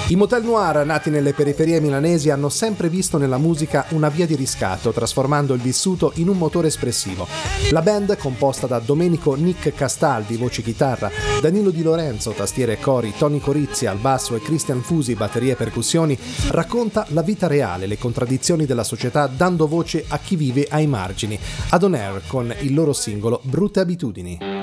I Motel Noir, nati nelle periferie milanesi, hanno sempre visto nella musica una via di riscatto, trasformando il vissuto in un motore espressivo. La band, composta da Domenico Nick Castaldi, voce chitarra, Danilo Di Lorenzo, tastiere e cori, Tony Corizzi al basso e Christian Fusi, batterie e percussioni, racconta la vita reale, le contraddizioni della società, dando voce a chi vive ai margini. Ad On Air con il loro singolo Brutte Abitudini.